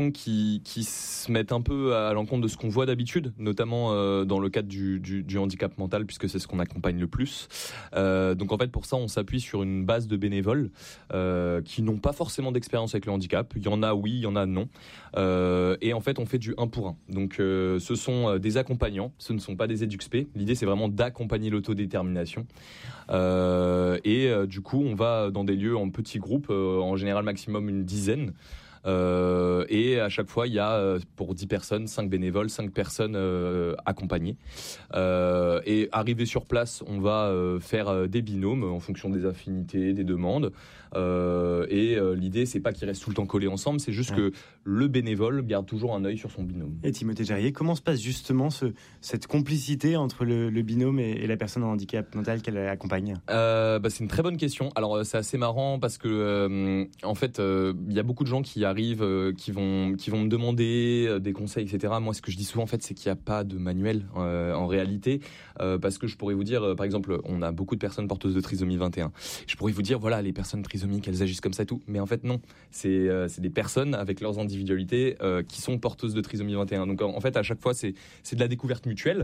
qui se mettent un peu à l'encontre de ce qu'on voit d'habitude, notamment dans le cadre du handicap mental, puisque c'est ce qu'on accompagne le plus. Donc en fait, pour ça, on s'appuie sur une base de bénévoles qui n'ont pas forcément d'expérience avec le handicap. Il y en a oui, il y en a non. Et en fait, on fait du 1 pour 1. Donc ce sont des accompagnants, ce ne sont pas des EduxP. L'idée, c'est vraiment d'accompagner l'autodétermination. Du coup, on va dans des lieux en petits groupes, en général maximum une dizaine. Et à chaque fois, il y a pour 10 personnes, 5 bénévoles, 5 personnes accompagnées. Et arrivé sur place, on va faire des binômes en fonction des affinités, des demandes. L'idée, c'est pas qu'ils restent tout le temps collés ensemble, c'est juste que le bénévole garde toujours un œil sur son binôme. Et Timothée Jarrier, comment se passe justement cette complicité entre le binôme et la personne en handicap mental qu'elle accompagne ? C'est une très bonne question. Alors c'est assez marrant parce que en fait, il y a beaucoup de gens qui arrivent, qui vont me demander des conseils, etc. Moi, ce que je dis souvent, en fait, c'est qu'il n'y a pas de manuel en réalité, parce que je pourrais vous dire, par exemple, on a beaucoup de personnes porteuses de trisomie 21. Je pourrais vous dire, voilà, les personnes trisomiques, elles agissent comme ça et tout, mais en fait non. C'est des personnes avec leurs individualités qui sont porteuses de trisomie 21. Donc en fait, à chaque fois, c'est de la découverte mutuelle.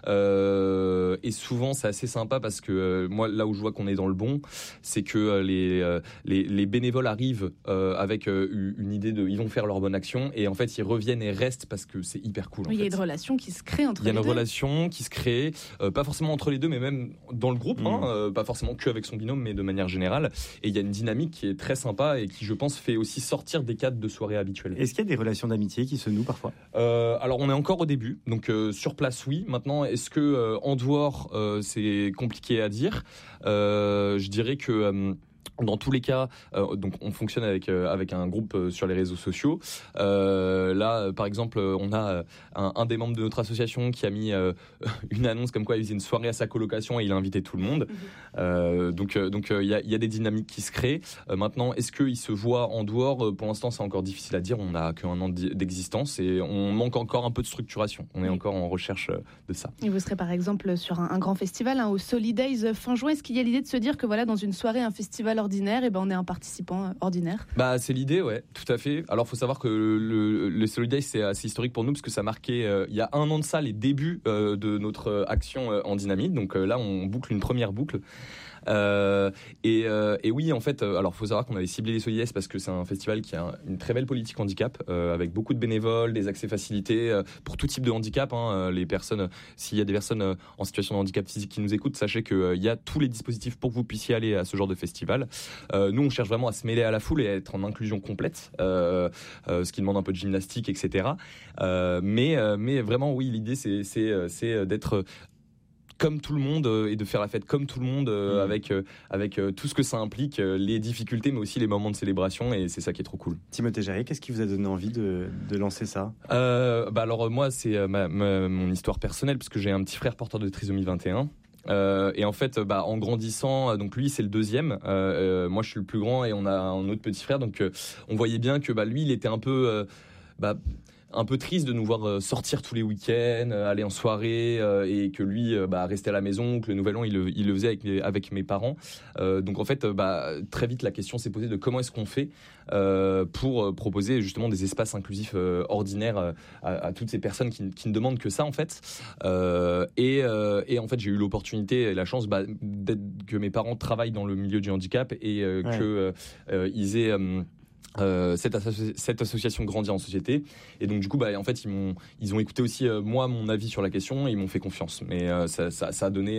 Et souvent, c'est assez sympa parce que moi, là où je vois qu'on est dans le bon, c'est que les bénévoles arrivent avec une idée ils vont faire leur bonne action et en fait ils reviennent et restent parce que c'est hyper cool. Il y a une relation qui se crée entre les deux. Il y a une relation qui se crée, pas forcément entre les deux, mais même dans le groupe, pas forcément que avec son binôme, mais de manière générale. Et il y a une dynamique qui est très sympa et qui, je pense, fait aussi sortir des cadres de soirée habituels. Est-ce qu'il y a des relations d'amitié qui se nouent parfois ? Alors on est encore au début, donc sur place oui. Maintenant, est-ce que en dehors c'est compliqué à dire ? Je dirais que dans tous les cas, donc on fonctionne avec un groupe sur les réseaux sociaux. Là, par exemple, on a un des membres de notre association qui a mis une annonce comme quoi il faisait une soirée à sa colocation et il a invité tout le monde. Donc il y a des dynamiques qui se créent. Maintenant, est-ce qu'ils se voient en dehors ? Pour l'instant, c'est encore difficile à dire. On n'a qu'un an d'existence et on manque encore un peu de structuration. On est encore en recherche de ça. Et vous serez par exemple sur un grand festival, au Solidays fin juin. Est-ce qu'il y a l'idée de se dire que voilà, dans une soirée, un festival ordinaire, et on est un participant ordinaire? C'est l'idée, ouais, tout à fait. Alors, faut savoir que le Solidays, c'est assez historique pour nous parce que ça marquait il y a un an de ça les débuts de notre action en dynamite. Donc là, on boucle une première boucle. Et oui, en fait, alors faut savoir qu'on avait ciblé les Solidays parce que c'est un festival qui a une très belle politique handicap, avec beaucoup de bénévoles, des accès facilités pour tout type de handicap. Les personnes, s'il y a des personnes en situation de handicap physique qui nous écoutent, sachez qu'il y a tous les dispositifs pour que vous puissiez aller à ce genre de festival. Nous, on cherche vraiment à se mêler à la foule et à être en inclusion complète, ce qui demande un peu de gymnastique, etc. Mais vraiment, oui, l'idée c'est d'être comme tout le monde et de faire la fête comme tout le monde avec tout ce que ça implique, les difficultés mais aussi les moments de célébration, et c'est ça qui est trop cool. Timothée Jarrier, qu'est-ce qui vous a donné envie de lancer ça ? Alors moi c'est mon histoire personnelle parce que j'ai un petit frère porteur de trisomie 21. Et en fait, en grandissant, donc lui c'est le deuxième, moi je suis le plus grand et on a un autre petit frère, donc on voyait bien que lui il était un peu triste de nous voir sortir tous les week-ends, aller en soirée, et que lui restait à la maison, que le Nouvel An il le faisait avec mes parents. Donc en fait, très vite la question s'est posée de comment est-ce qu'on fait pour proposer justement des espaces inclusifs ordinaires à toutes ces personnes qui ne demandent que ça en fait. Et en fait j'ai eu l'opportunité et la chance que mes parents travaillent dans le milieu du handicap et que ils aient cette association Grandir en société, et donc du coup en fait ils ont écouté aussi moi mon avis sur la question et ils m'ont fait confiance, mais ça a donné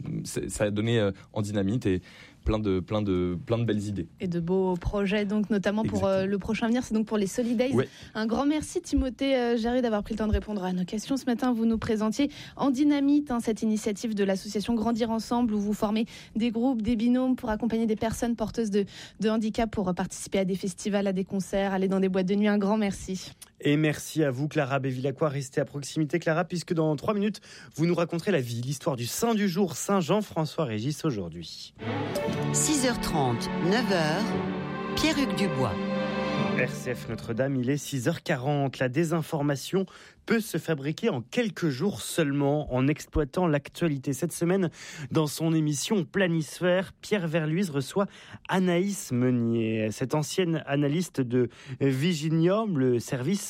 en dynamite et plein de belles idées et de beaux projets, donc notamment pour le prochain avenir. C'est donc pour les Solidays. Ouais. Un grand merci Timothée Jarrier d'avoir pris le temps de répondre à nos questions ce matin. Vous nous présentiez en dynamite cette initiative de l'association Grandir Ensemble où vous formez des groupes, des binômes pour accompagner des personnes porteuses de handicap pour participer à des festivals, à des concerts, aller dans des boîtes de nuit. Un grand merci. Et merci à vous Clara Bévilacqua. Restez à proximité Clara, puisque dans 3 minutes vous nous raconterez la vie, l'histoire du saint du jour, Saint Jean-François Régis aujourd'hui. 6h30, 9h, Pierre-Hugues Dubois. RCF Notre-Dame, il est 6h40. La désinformation peut se fabriquer en quelques jours seulement en exploitant l'actualité. Cette semaine, dans son émission Planisphère, Pierre Verluise reçoit Anaïs Meunier. Cette ancienne analyste de Viginium, le service